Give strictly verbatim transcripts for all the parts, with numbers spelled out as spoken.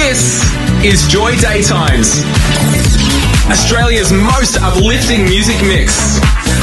This is Joy Daytimes, Australia's most uplifting music mix.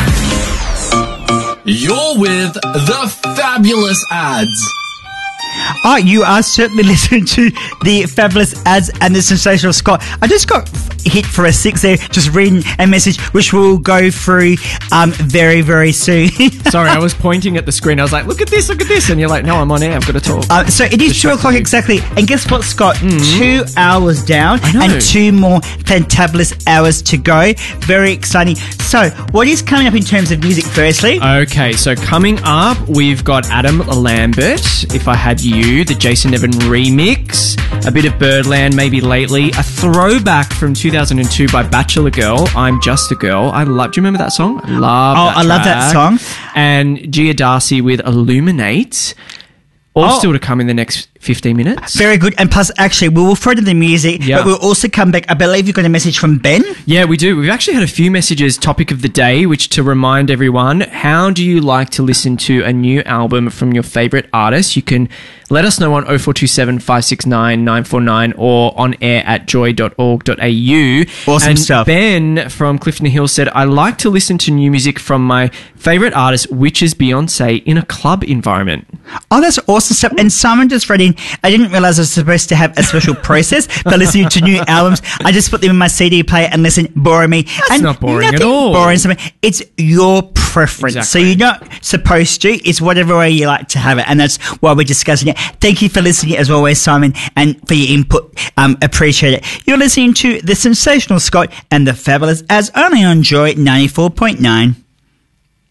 You're with the Fabulous Ads. Oh, you are certainly listening to the Fabulous Ads and the Sensational Scott. I just got hit for a six there, just reading a message which we'll go through um, very, very soon. Sorry, I was pointing at the screen. I was like, look at this, look at this. And you're like, no, I'm on air. I've got to talk. Uh, so it is two o'clock exactly. And guess what, Scott? Mm. Two hours down and two more fantabulous hours to go. Very exciting. So what is coming up in terms of music firstly? Okay, so coming up, we've got Adam Lambert, If I Had You, the Jason Nevin remix, a bit of Birdland, maybe lately, a throwback from two thousand two by Bachelor Girl, I'm Just a Girl. I love, do you remember that song? I love oh, that I love that song. And Gia Darcy with Illuminate. All Oh. still to come in the next fifteen minutes. Very good. And plus, actually, we will throw to the music, Yeah. but we'll also come back. I believe you've got a message from Ben. Yeah, we do. We've actually had a few messages, topic of the day, which to remind everyone, how do you like to listen to a new album from your favourite artist? You can let us know on oh four two seven, five six nine, nine four nine or on air at joy dot org dot a u. Awesome and stuff. Ben from Clifton Hill said, I like to listen to new music from my favourite artist, which is Beyonce, in a club environment. Oh, that's awesome stuff. And Simon just read in, I didn't realise I was supposed to have a special process for listening to new albums. I just put them in my C D player and listen, boring me. That's and not boring at nothing all. Boring. It's your preference. Exactly. So you're not supposed to. It's whatever way you like to have it. And that's why we're discussing it. Thank you for listening as always, Simon, and for your input. Um, appreciate it. You're listening to The Sensational Scott and The Fabulous As only on Joy ninety-four point nine.